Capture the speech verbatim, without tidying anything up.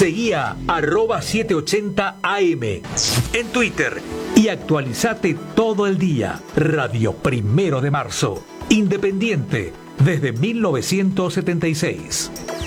Seguí a arroba setecientos ochenta A M en Twitter y actualizate todo el día. Radio Primero de Marzo, independiente desde mil novecientos setenta y seis.